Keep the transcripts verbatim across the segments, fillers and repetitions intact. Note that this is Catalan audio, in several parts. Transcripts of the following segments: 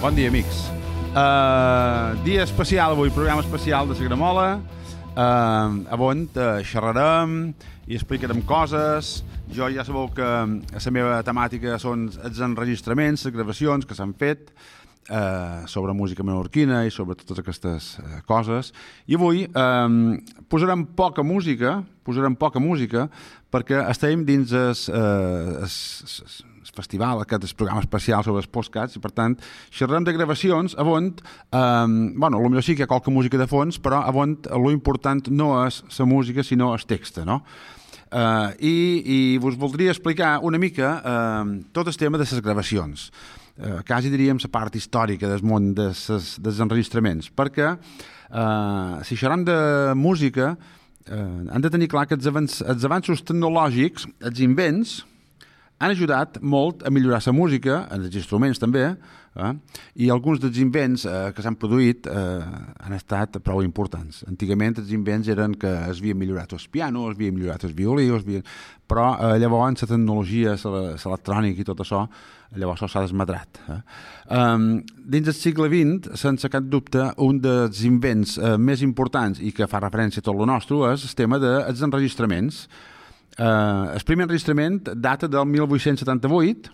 Bon dia, amics. Uh, dia especial avui, programa especial de Sagramola, uh, on uh, xerrarem i explicarem coses. Jo ja sabeu que la meva temàtica són els enregistraments, les gravacions que s'han fet uh, sobre música menorquina i sobre totes aquestes uh, coses. I avui um, posarem poca música, posarem poca música perquè estem dins el uh, el festival, aquest programa especial sobre els postcats, i per tant xerrem de gravacions on, eh, bueno, potser sí que hi ha qualque música de fons, però on lo important no és la música sinó el text, no? Eh, i, i vos voldria explicar una mica eh, tot el tema de les gravacions, eh, quasi diríem la part històrica del món de ses, dels enregistraments, perquè eh, si xerram de música eh, hem de tenir clar que els, avanç, els avanços tecnològics, els invents, han ajudat molt a millorar la música, els instruments també, eh? I alguns dels invents eh, que s'han produït eh, han estat prou importants. Antigament els invents eren que es havien millorat el piano, es havien millorat el violí, es havien... però eh, llavors la tecnologia, l'electrònica i tot això, llavors s'ha desmadrat. Eh? Um, dins del segle vint, sense cap dubte, un dels invents eh, més importants i que fa referència a tot el nostre és el tema dels enregistraments. Uh, el primer enregistrament data del mil vuit-cents setanta-vuit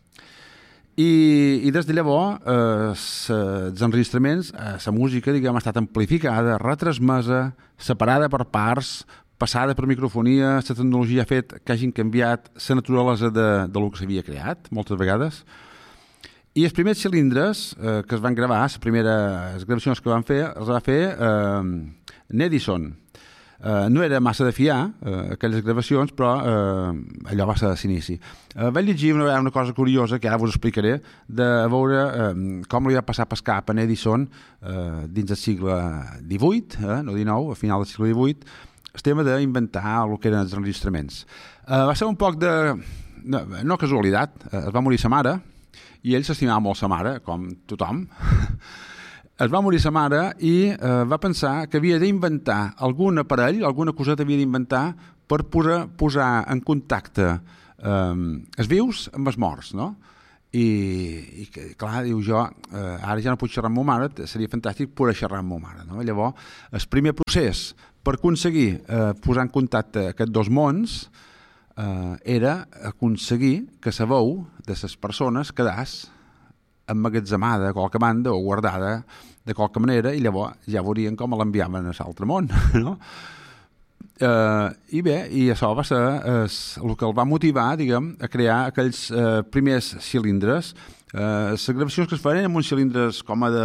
i, i des de llavors uh, els enregistraments, uh, la música, diguem, ha estat amplificada, retransmesa, separada per parts, passada per microfonia. La tecnologia ha fet que hagin canviat la naturalesa de, de lo que s'havia creat, moltes vegades. I els primers cilindres uh, que es van gravar, les primeres gravacions que van fer, els va fer uh, Edison. Uh, no era massa de fiar, uh, aquelles gravacions, però uh, allò va ser l'inici. Uh, vaig llegir una, una cosa curiosa, que ara vos explicaré, de veure uh, com li va passar per cap a Edison uh, dins del segle divuit, eh, no dinou, a final del segle divuit, el tema d'inventar el que eren els enregistraments. Uh, va ser un poc de... no, no casualitat, uh, es va morir sa mare, i ell s'estimava molt sa mare, com tothom. Es va morir sa mare i eh, va pensar que havia d'inventar algun aparell, alguna coseta havia d'inventar per posar, posar en contacte eh, els vius amb els morts, no? I, i clar, diu jo, eh, ara ja no puc xerrar amb ma mare, seria fantàstic poder xerrar amb ma mare, no? Llavors, el primer procés per aconseguir eh, posar en contacte aquests dos mons eh, era aconseguir que la veu de les persones quedàs emmagatzemada a qualque banda o guardada de qualque manera, i llavors ja veurien com l'enviaven a l'altre món, no? Uh, I bé, i això va ser uh, el que el va motivar, diguem, a crear aquells uh, primers cilindres. Uh, les gravacions que es feien amb uns cilindres com a de...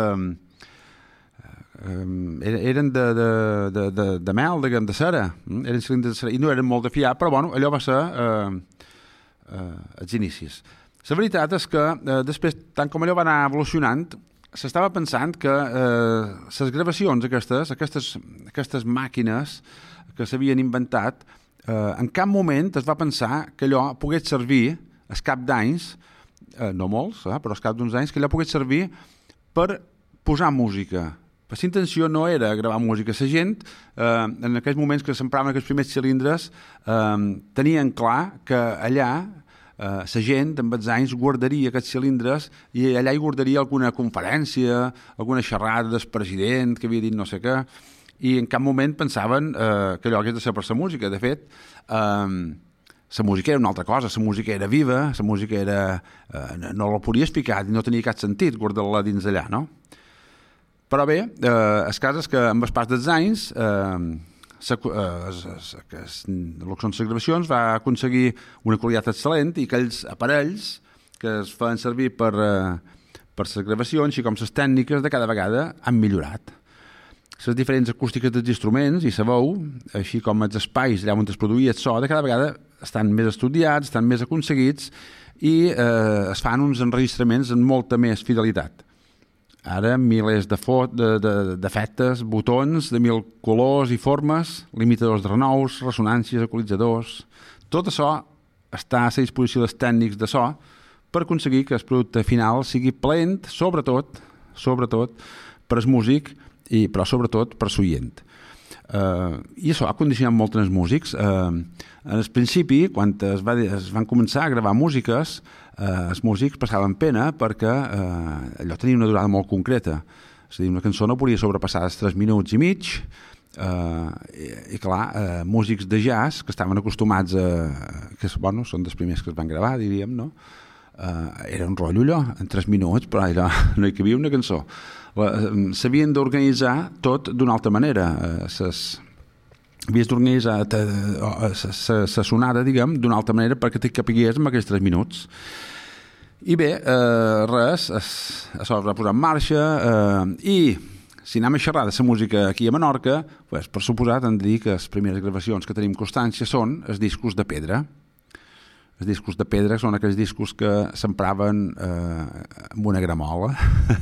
Uh, eren de, de, de, de, de mel, diguem, de cera. Eren cilindres de cera, i no eren molt de fiar, però bueno, allò va ser uh, uh, els inicis. La veritat és que eh, després, tant com allò va anar evolucionant, s'estava pensant que eh, les gravacions aquestes, aquestes, aquestes màquines que s'havien inventat, eh, en cap moment es va pensar que allò pogués servir, al cap d'anys, eh, no molts, eh, però al cap d'uns anys, que allò pogués servir per posar música. La intenció no era gravar música. La gent, eh, en aquells moments que s'empraven aquests primers cilindres, eh, tenien clar que allà Uh, la gent amb els anys guardaria aquests cilindres i allà hi guardaria alguna conferència, alguna xerrada del president que havia dit no sé què, i en cap moment pensaven uh, que allò hagués de ser per la música. De fet, uh, la música era una altra cosa, la música era viva, la música era... Uh, no la podia explicar, no tenia cap sentit guardar-la dins d'allà, no? Però bé, uh, el cas és que amb el pas dels anys... Uh, el que són les gravacions va aconseguir una qualitat excel·lent, i aquells aparells que es feien servir per, per les gravacions, així com les tècniques, de cada vegada han millorat. Les diferents acústiques dels instruments i la veu, així com els espais allà on es produïa el so, de cada vegada estan més estudiats, estan més aconseguits i eh, es fan uns enregistraments amb molta més fidelitat. Ara, milers de fot, d'efectes, de, botons de mil colors i formes, limitadors de renous, ressonàncies, equalitzadors... Tot això està a la disposició dels tècnics de so per aconseguir que el producte final sigui plaent, sobretot, sobretot per al músic, i, però sobretot per l'oient. Uh, I això ha condicionat molt els músics. Uh, en el principi, quan es, va, es van començar a gravar músiques, uh, els músics passaven pena perquè uh, allò tenia una durada molt concreta. És a dir, una cançó no podia sobrepassar els tres minuts i mig, uh, i, i clar, uh, músics de jazz que estaven acostumats a... que bueno, són dels primers que es van gravar, diríem, no? Uh, era un rotllo allò, en tres minuts, però allò, no hi cabia una cançó. S'havien d'organitzar tot d'una altra manera. Ses, havies d'organitzar la sonada, diguem, d'una altra manera perquè t'hi capigués en aquells tres minuts. I bé, eh, res, es, això es va posar en marxa eh, i si anem a xerrar de la música aquí a Menorca, pues, per suposat hem de dir que les primeres gravacions que tenim constància són els discos de pedra. Els discos de pedra són aquells discos que s'empraven eh, amb una gramola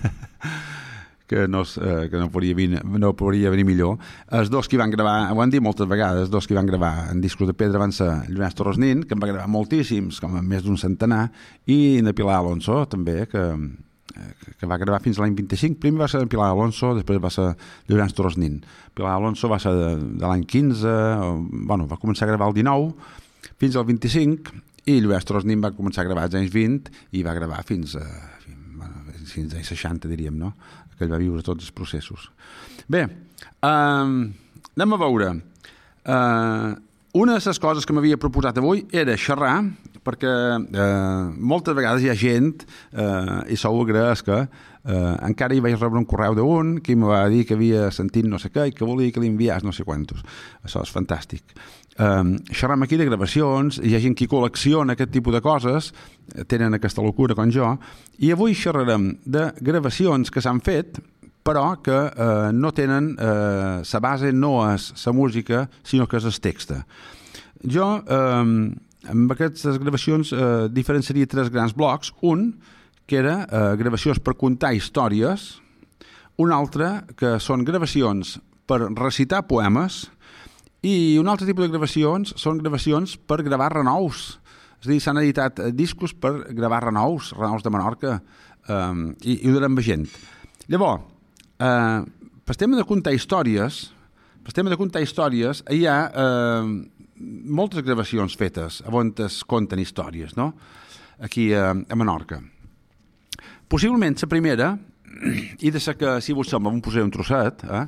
que no, eh, que no podria venir, no podria venir millor. Els dos que van gravar, ho han dit moltes vegades, els dos que van gravar en discos de pedra van ser Lluís Torresnin, que en va gravar moltíssims, com més d'un centenar, i de Pilar Alonso, també, que, que va gravar fins a l'any vint-i-cinc. Primer va ser Pilar Alonso, després va ser Lluís Torresnin. Pilar Alonso va ser de, de l'any quinze, o, bueno, va començar a gravar el dinou, fins al vint-i-cinc, i Lluís Torresnin va començar a gravar als anys vint i va gravar fins a, bueno, fins als anys seixanta, diríem, no? Que ell va viure tots els processos. Bé, eh, anem a veure. Eh, una de les coses que m'havia proposat avui era xerrar, perquè eh, moltes vegades hi ha gent, eh, i sou agraeix que eh, encara hi vaig rebre un correu d'un que em va dir que havia sentit no sé què i que volia que li enviàs no sé quantos. Això és fantàstic. Um, xerram aquí de gravacions, hi ha gent que col·lecciona aquest tipus de coses, tenen aquesta locura com jo, i avui xerrarem de gravacions que s'han fet però que eh, no tenen eh, la base no és la música sinó que és el text. Jo eh, amb aquestes gravacions eh, diferenciaria tres grans blocs. Un que era eh, gravacions per contar històries, un altre que són gravacions per recitar poemes, i un altre tipus de gravacions són gravacions per gravar renous. És a dir, s'han editat discos per gravar renous, renous de Menorca, eh, i, i ho donem veient. Llavors, eh, per tema de contar històries, per tema de contar històries, hi ha eh, moltes gravacions fetes on es conten històries, no? Aquí a, a Menorca. Possiblement la primera, i de ser que si vos sembla em posaré un trosset, eh?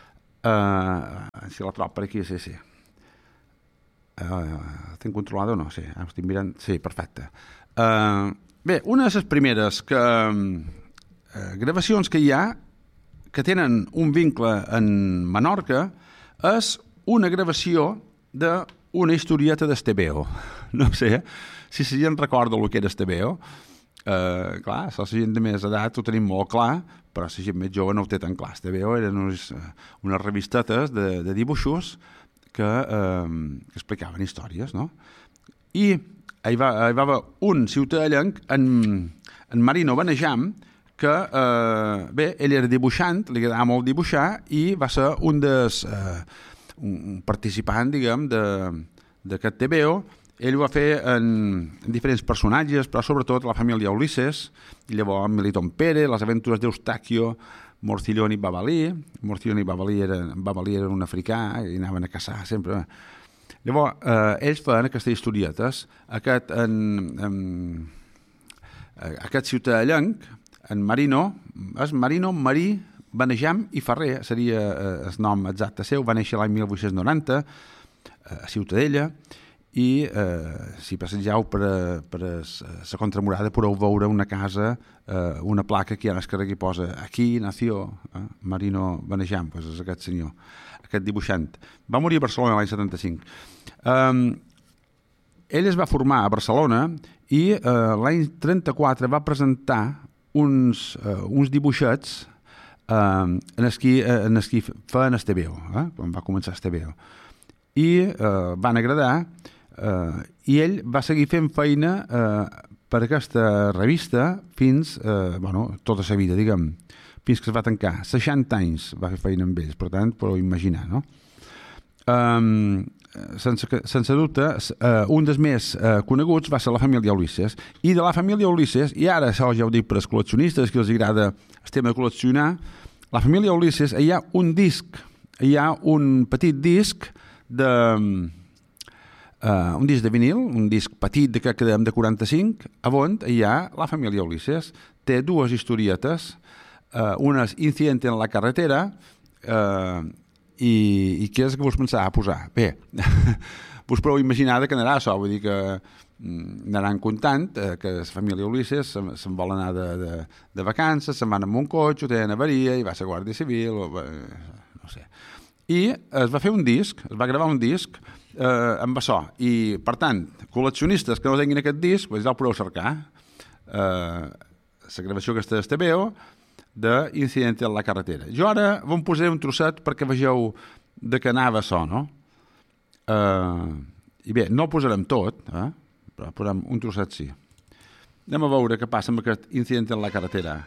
Uh, si la trobo per aquí, sí, sí. Uh, tinc controlada o no? Sí, estic mirant. Sí, perfecte. Uh, bé, una de les primeres que, uh, gravacions que hi ha que tenen un vincle en Menorca és una gravació d'una historieta d'Estebeo. No sé si la gent recorda el que era Estebeo. Uh, clar, la gent de més edat ho tenim molt clar, però la gent més jove no ho té tan clar. Estebeo eren unes, unes revistetes de, de dibuixos que uh, explicaven històries, no? I hi va, hi va haver un ciutadellenc, en, en Marino Benejam, que, uh, bé, ell era dibuixant, li agradava molt dibuixar, i va ser un des, uh, un participant, diguem, d'aquest T V O. Ell ho va fer en, en diferents personatges, però sobretot la família Ulisses, i llavors Militon Pere, les aventures d'Eustaquio, Morcillon i Babalí. Morcillon i Babalí eren, Babalí eren un africà i anaven a caçar sempre. Llavors, eh, ells feien aquestes historietes. Aquest, en, en, aquest ciutadellenc, en Marino, és Marino Marí Benejam i Ferrer, seria eh, el nom exacte seu, va néixer l'any mil vuit-cents noranta a Ciutadella, i eh, si passegeu per, per la contramurada podeu veure una casa, eh, una placa que hi ha al carrer que posa aquí nació eh, Marino Benejam, pues és aquest senyor, aquest dibuixant. Va morir a Barcelona l'any setanta-cinc. Um, ell es va formar a Barcelona i eh, l'any trenta-quatre va presentar uns, eh, uns dibuixets eh, en els que, en els que feien Estebeo, eh, quan va començar Estebeo. I eh, van agradar. Uh, i ell va seguir fent feina uh, per aquesta revista fins, uh, bueno, tota la vida, diguem, fins que es va tancar. seixanta anys va fer feina amb ells, per tant, podeu imaginar, no? Um, sense, sense dubte, uh, un dels més uh, coneguts va ser la família Ulisses. I de la família Ulisses, i ara això ja ho dic per als col·leccionistes, que els agrada el tema de col·leccionar, la família Ulisses, hi ha un disc hi ha un petit disc de... Uh, un disc de vinil, un disc petit de, de quaranta-cinc, on hi ha la família Ulises. Té dues historietes, uh, una és Incidente en la carretera uh, i, i què és que vos pensava posar? Bé, vos podeu imaginar de què anarà això, vull dir que anaran comptant eh, que la família Ulises se'n se vol anar de, de, de vacances, se'n van amb un cotxe, ho tenen avaria, i va a la Guàrdia Civil, o, eh, no sé. I es va fer un disc, es va gravar un disc eh, amb açò, i per tant, col·leccionistes que no tinguin aquest disc, doncs ja el podeu cercar. Eh, la gravació aquesta és T V O d'Incidente en la carretera. Jo ara vos posaré un trosset perquè vegeu de què anava açò, no? Eh, I bé, no el posarem tot, eh? Però posarem un trosset sí. Anem a veure què passa amb aquest Incidente en la carretera.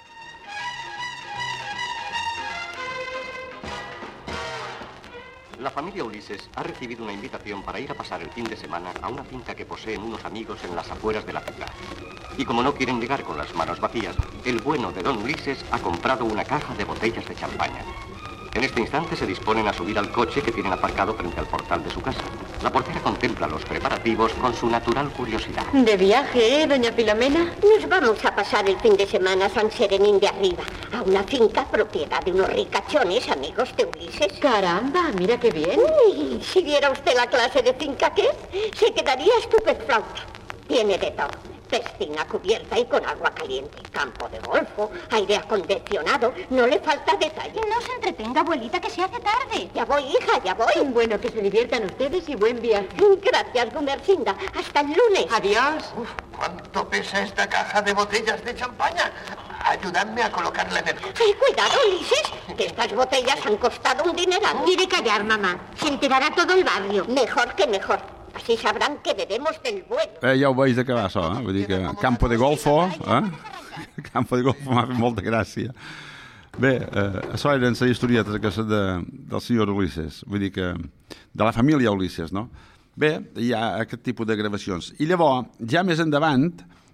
La familia Ulises ha recibido una invitación para ir a pasar el fin de semana a una finca que poseen unos amigos en las afueras de la ciudad. Y como no quieren llegar con las manos vacías, el bueno de don Ulises ha comprado una caja de botellas de champaña. En este instante se disponen a subir al coche que tienen aparcado frente al portal de su casa. La portera contempla los preparativos con su natural curiosidad. De viaje, ¿eh, doña Filomena? Nos vamos a pasar el fin de semana a San Serenín de Arriba, a una finca propiedad de unos ricachones, amigos de Ulises. Caramba, mira qué bien. Uy, si viera usted la clase de finca que es, se quedaría estupefacta. Tiene de todo. Piscina cubierta y con agua caliente, campo de golfo, aire acondicionado, no le falta detalle. No se entretenga, abuelita, que se hace tarde. Ya voy, hija, ya voy. Bueno, que se diviertan ustedes y buen viaje. Gracias, Gumersinda. Hasta el lunes. Adiós. Uf, ¿cuánto pesa esta caja de botellas de champaña? Ayudadme a colocarla en el coche. Ay, cuidado, Ulises, que estas botellas han costado un dineral. Quiere callar, mamá. Se enterará todo el barrio. Mejor que mejor. Així sabran que bebemos del bueno. Eh, ja ho veig de què va això, eh? Vull dir que campo de golfo, eh? Campo de golfo m'ha fet molta gràcia. Bé, eh, això eren les historietes aquestes de, del senyor Ulises, vull dir que de la família Ulises, no? Bé, hi ha aquest tipus de gravacions. I llavors, ja més endavant,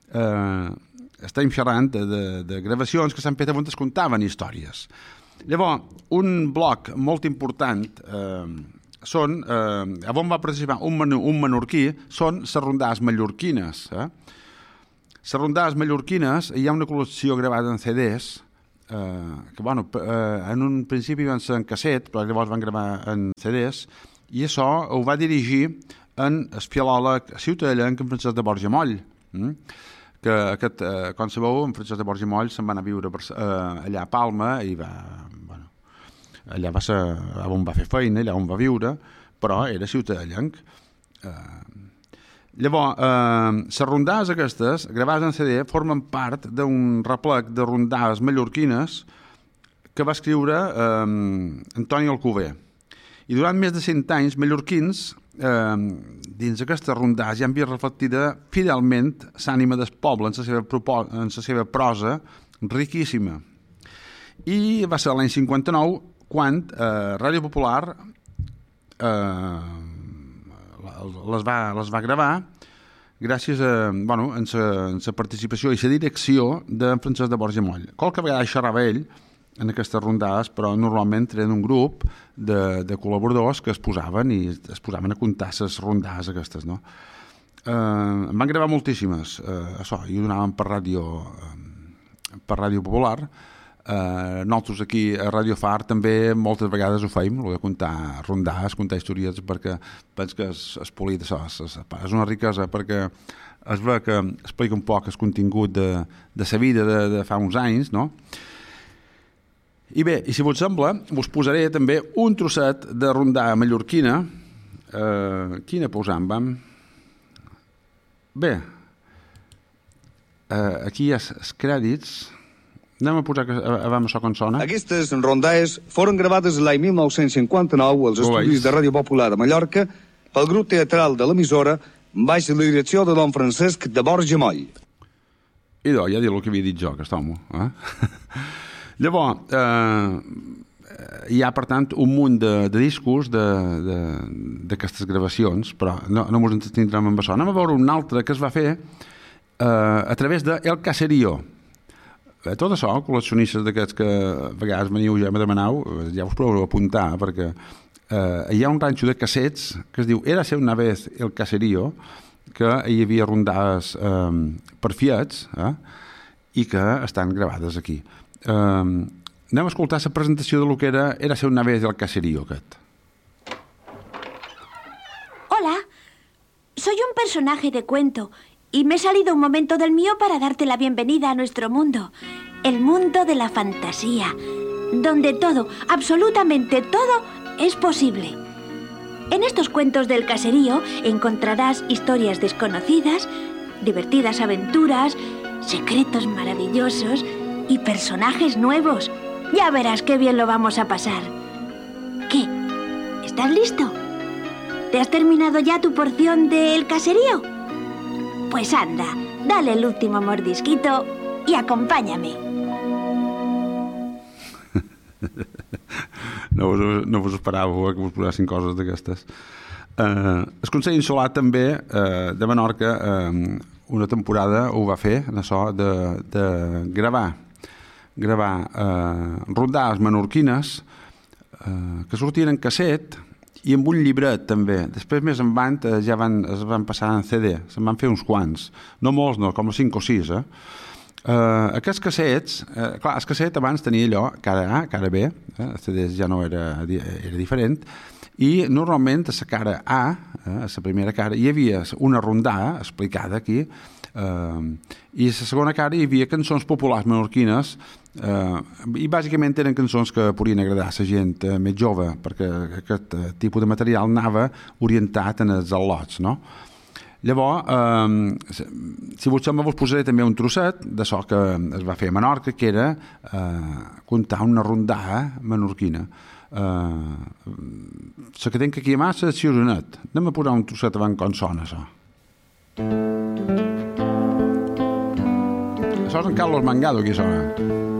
eh, estem xerrant de, de, de gravacions que s'han fet on es contaven històries. Llavors, un bloc molt important... Eh, són, eh, on va participar un, men un menorquí, són les rondades mallorquines. Eh? Les rondades mallorquines, hi ha una col·lecció gravada en C Ds, eh, que bueno, eh, en un principi van ser en casset, però llavors van gravar en C Ds, i això ho va dirigir en el filòleg ciutadellenc en Francesc de Borja Moll, mm? que aquest, eh, com sabeu, en Francesc de Borja Moll se'n va anar a viure per, eh, allà a Palma i va... allà va ser, on va fer feina, allà on va viure, però era ciutadellenc. Eh, llavors, eh, les rondades aquestes, gravades en C D, formen part d'un replec de rondades mallorquines que va escriure eh, Antoni Alcover. I durant més de cent anys, mallorquins, eh, dins aquestes rondades, ja han vist reflectida fidelment l'ànima del poble en la seva, en la seva prosa riquíssima. I va ser l'any cinquanta-nou quan eh, Ràdio Popular eh, les, va, les va gravar gràcies a, bueno, en la participació i la direcció d'en Francesc de Borja Moll. Qualque vegada xerrava ell en aquestes rondades, però normalment eren un grup de, de col·laboradors que es posaven i es posaven a comptar les rondades aquestes, no? Eh, en van gravar moltíssimes, eh, això, i ho donaven per ràdio, eh, per Ràdio Popular. Uh, nosaltres aquí a Radio Far també moltes vegades ho feim, el de comptar rondades, comptar historietes, perquè penso que és, és polit això, és, és una riquesa, perquè es ve que explica un poc el contingut de, de la vida de, de fa uns anys, no? I bé, i si vos sembla, vos posaré també un trosset de rondada mallorquina. Uh, quina posam, vam? Bé, uh, aquí hi ha els crèdits. Anem a posar que, a, a veure això com sona. Aquestes rondades foren gravades l'any mil nou-cents cinquanta-nou als estudis de Ràdio Popular de Mallorca pel grup teatral de l'emissora baix la direcció de don Francesc de Borja Moll. Idò, ja dir el que havia dit jo, aquest home. Eh? Llavors, eh, hi ha, per tant, un munt de, de discos d'aquestes gravacions, però no, no ens entretindrem amb això. Anem a veure un altre que es va fer eh, a través de El Caserío. tot això, col·leccionistes d'aquests que a vegades veniu ja me demanau, ja us podeu apuntar, perquè eh, hi ha un ranxo de cassets que es diu Érase una vez el caserío, que hi havia rondades eh, per fiats, eh, i que estan gravades aquí. Eh, anem a escoltar la presentació de lo que era Érase una vez el caserío aquest. Hola, soy un personaje de cuento y me he salido un momento del mío para darte la bienvenida a nuestro mundo, el mundo de la fantasía, donde todo, absolutamente todo, es posible. En estos cuentos del caserío encontrarás historias desconocidas, divertidas aventuras, secretos maravillosos y personajes nuevos. Ya verás qué bien lo vamos a pasar. ¿Qué? ¿Estás listo? ¿Te has terminado ya tu porción del caserío? Pues anda, dale el último mordisquito y acompáñame. No vos, no vos esperàveu eh, que vos posessin coses d'aquestes. Eh, el Consell Insular també, eh, de Menorca, eh, una temporada ho va fer, en això de, de gravar, gravar eh, rondades menorquines eh, que sortien en casset i amb un llibret també. Després més endavant eh, ja van, es van passar en C D, se'n van fer uns quants, no molts no, com cinc o sis. Eh? Uh, aquests cassets, uh, clar, el casset abans tenia allò, cara A, cara B, eh? El C D ja no era, era diferent, i normalment a la cara A, eh, a la primera cara, hi havia una rondada explicada aquí, uh, i a la segona cara hi havia cançons populars menorquines, uh, i bàsicament eren cançons que podien agradar a la gent uh, més jove, perquè aquest uh, tipus de material anava orientat en els al·lots, no? Llavors, eh, si vos sembla, vos posaré també un trosset d'això que es va fer a Menorca, que era eh, contar una rondada menorquina. Eh, la que tinc aquí a mà és Xironet. Anem a posar un trosset abans com sona, això. Això és en Carlos Mangado, qui sona.